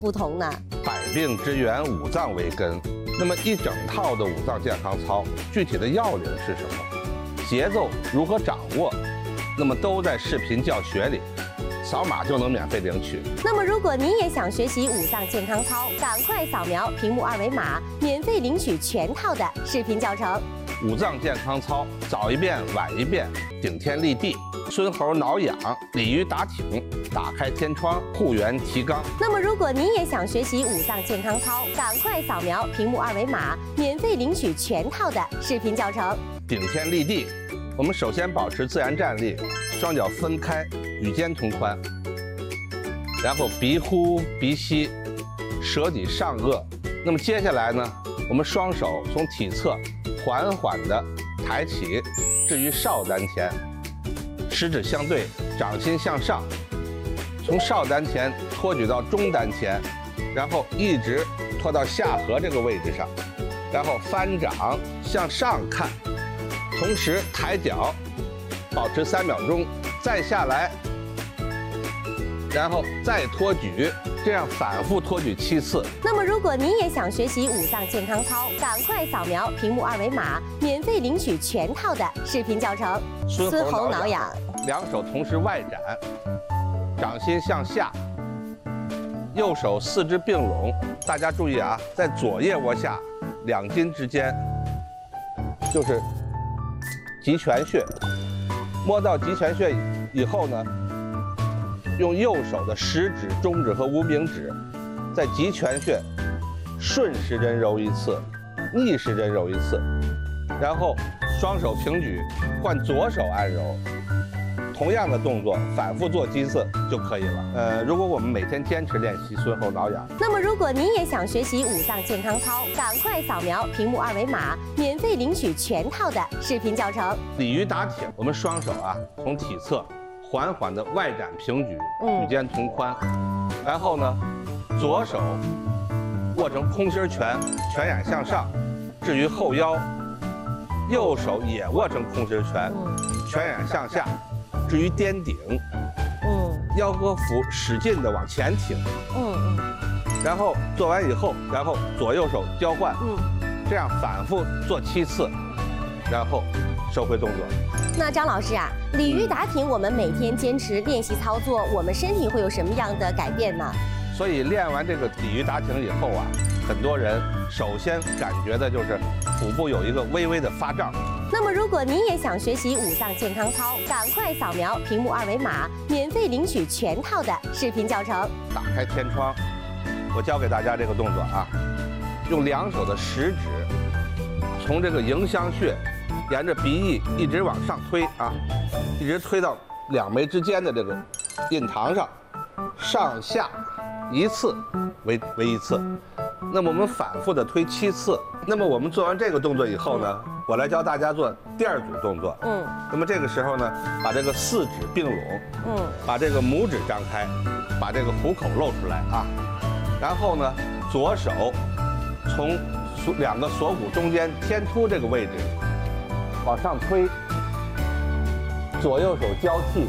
不同呢？ 百病之源，五脏为根。那么一整套的五脏健康操，具体的要领是什么？节奏如何掌握？那么都在视频教学里，扫码就能免费领取。 那么如果您也想学习五脏健康操，赶快扫描屏幕二维码，免费领取全套的视频教程。 五脏健康操，早一遍晚一遍，顶天立地，孙猴挠痒，鲤鱼打挺，打开天窗，护元提肛。 那么如果您也想学习五脏健康操，赶快扫描屏幕二维码，免费领取全套的视频教程。 顶天立地，我们首先保持自然站立，双脚分开，与肩同宽，然后鼻呼鼻吸，舌抵上颚。那么接下来呢，我们双手从体侧缓缓地抬起，置于少丹田，食指相对，掌心向上，从少丹田托举到中丹田，然后一直托到下颌这个位置上，然后翻掌向上看，同时抬脚，保持3秒钟，再下来，然后再托举，这样反复托举7次。 那么如果您也想学习五脏健康操，赶快扫描屏幕二维码，免费领取全套的视频教程。 孙猴挠痒，两手同时外展，掌心向下，右手四肢并拢。大家注意啊，在左腋窝下2筋之间就是极泉穴，摸到极泉穴以后呢，用右手的食指、中指和无名指，在极泉穴顺时针揉1次，逆时针揉1次，然后双手平举，换左手按揉，同样的动作反复做几次就可以了。如果我们每天坚持练习孙猴挠痒， 那么如果您也想学习五脏健康操，赶快扫描屏幕二维码，免费领取全套的视频教程。 鲤鱼打挺，我们双手啊从体侧缓缓的外展平举，与肩同宽，然后呢，左手握成空心拳，拳眼向上，置于后腰，右手也握成空心拳，拳眼向下，置于颠顶，腰和腹使劲的往前挺，然后做完以后，然后左右手交换，这样反复做7次，然后收回动作。 那张老师啊，鲤鱼打挺，我们每天坚持练习操作，我们身体会有什么样的改变呢？ 所以练完这个鲤鱼打挺以后啊，很多人首先感觉的就是腹部有一个微微的发胀。 那么如果您也想学习五脏健康操，赶快扫描屏幕二维码，免费领取全套的视频教程。 打开天窗，我教给大家这个动作啊，用2手的食指从这个迎香穴沿着鼻翼一直往上推啊，一直推到2眉之间的这个印堂上，上下1次为1次。那么我们反复的推7次。那么我们做完这个动作以后呢，我来教大家做第2组动作。那么这个时候呢，把这个4指并拢，把这个拇指张开，把这个虎口露出来啊。然后呢，左手从2个锁骨中间天突这个位置往上推，左右手交替，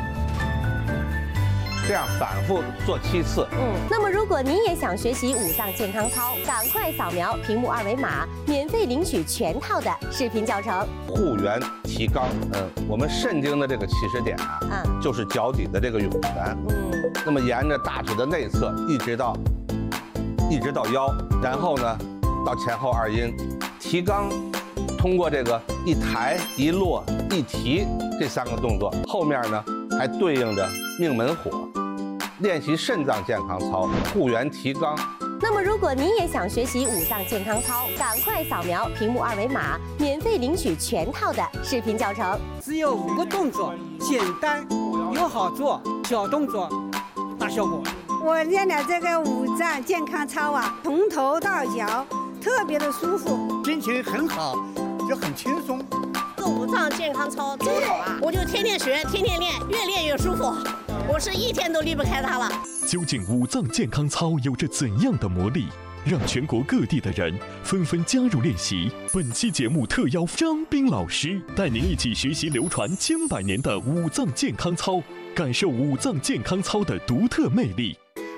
这样反复做7次。 那么如果您也想学习五脏健康操，赶快扫描屏幕二维码，免费领取全套的视频教程。 护元提肛，我们肾经的这个起始点啊，就是脚底的这个涌泉。那么沿着大腿的内侧一直到腰，然后呢到前后2阴，提肛。通过这个一抬一落一提这3个动作，后面呢还对应着命门火，练习肾脏健康操，护元提肛。 那么如果您也想学习五脏健康操，赶快扫描屏幕二维码，免费领取全套的视频教程。 只有5个动作，简单又好做，小动作大效果。 我练的这个五脏健康操啊，从头到脚特别的舒服， 心情很好，就很轻松。 这五脏健康操真好啊！我就天天学，天天练，越练越舒服。我是一天都离不开它了。 究竟五脏健康操有着怎样的魔力，让全国各地的人纷纷加入练习？本期节目特邀张斌老师带您一起学习流传千百年的五脏健康操，感受五脏健康操的独特魅力。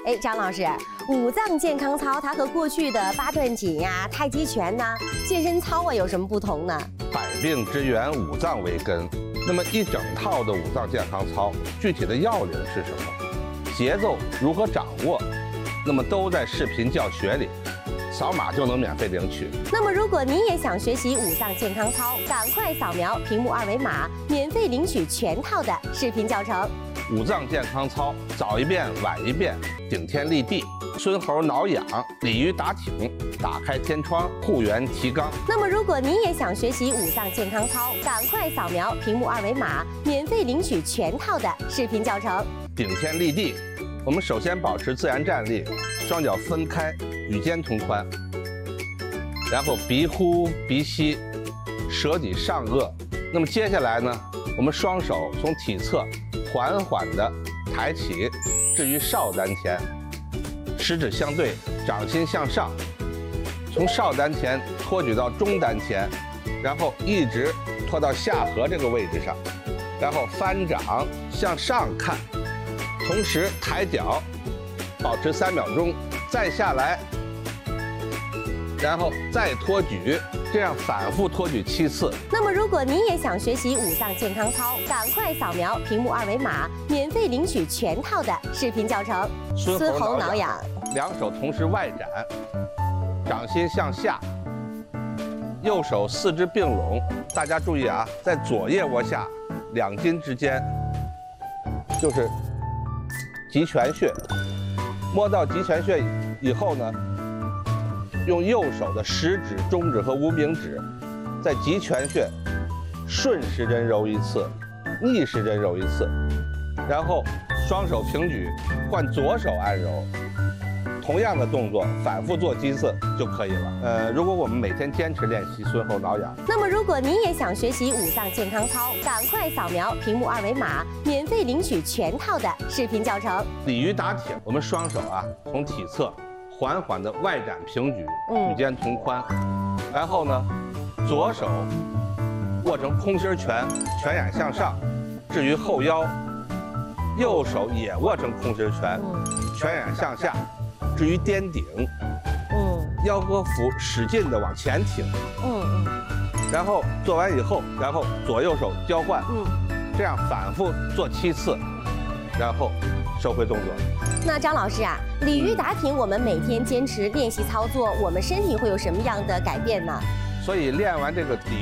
哎，张老师，五脏健康操它和过去的八段锦呀、太极拳呐、健身操啊有什么不同呢？ 百病之源，五脏为根。那么一整套的五脏健康操，具体的要领是什么？节奏如何掌握？那么都在视频教学里，扫码就能免费领取。 那么如果您也想学习五脏健康操，赶快扫描屏幕二维码，免费领取全套的视频教程。 五脏健康操，早一遍晚一遍，顶天立地，孙猴挠痒，鲤鱼打挺，打开天窗，护元提肛。 那么如果您也想学习五脏健康操，赶快扫描屏幕二维码，免费领取全套的视频教程。 顶天立地，我们首先保持自然站立，双脚分开，与肩同宽，然后鼻呼鼻吸，舌抵上颚。那么接下来呢，我们双手从体侧缓缓地抬起，置于少丹田，食指相对，掌心向上，从少丹田托举到中丹田，然后一直托到下颌这个位置上，然后翻掌向上看，同时抬脚，保持3秒钟，再下来，然后再托举，这样反复托举7次。 那么如果您也想学习五脏健康操，赶快扫描屏幕二维码，免费领取全套的视频教程。 孙猴挠痒，两手同时外展，掌心向下，右手四肢并拢。大家注意啊，在左腋窝下2筋之间就是极泉穴，摸到极泉穴以后呢，用右手的食指、中指和无名指，在极泉穴顺时针揉1次，逆时针揉1次，然后双手平举，换左手按揉。同样的动作反复做几次就可以了。如果我们每天坚持练习孙猴挠痒， 那么如果您也想学习五脏健康操，赶快扫描屏幕二维码，免费领取全套的视频教程。 鲤鱼打挺，我们双手啊从体侧缓缓的外展平举，与肩同宽，然后呢，左手握成空心拳，拳眼向上，置于后腰，右手也握成空心拳，拳眼向下。至于颠顶，腰和腹使劲的往前挺，然后做完以后，然后左右手交换，这样反复做7次，然后收回动作。 那张老师啊，鲤鱼打挺，我们每天坚持练习操作，我们身体会有什么样的改变呢？ 所以练完这个鲤鱼